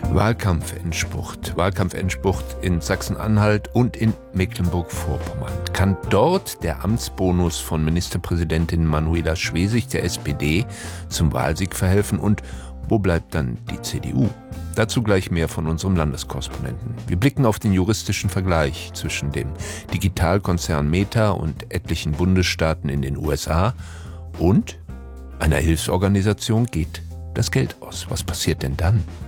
Wahlkampfendspurt in Sachsen-Anhalt und in Mecklenburg-Vorpommern. Kann dort der Amtsbonus von Ministerpräsidentin Manuela Schwesig der SPD zum Wahlsieg verhelfen? Und wo bleibt dann die CDU? Dazu gleich mehr von unserem Landeskorrespondenten. Wir blicken auf den juristischen Vergleich zwischen dem Digitalkonzern Meta und etlichen Bundesstaaten in den USA und einer Hilfsorganisation geht das Geld aus. Was passiert denn dann?